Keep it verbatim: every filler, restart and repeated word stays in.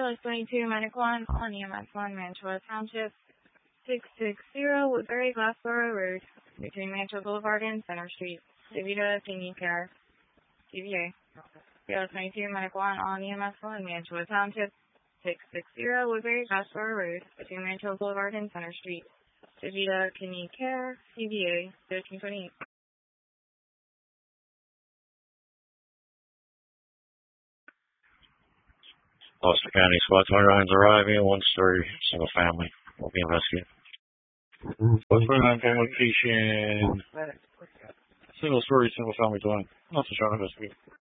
Fearless twenty-two, Medic one, on E M S one, Mantua Township, six six zero, Woodbury, Glassboro Road, between Mantua Boulevard and Center Street. DeVita, if you need care. T V A. Fearless twenty-two, Medic one, on E M S one, Mantua Township, six six zero, Woodbury, Glassboro Road, between Mantua Boulevard and Center Street. DeVita, if you need care. T V A, thirteen twenty-eight. Gloucester County SWAT twenty-nine's arriving, one-story, single family. Will be investigated. twenty-nine location, single-story, single family dwelling. Not to try to investigate.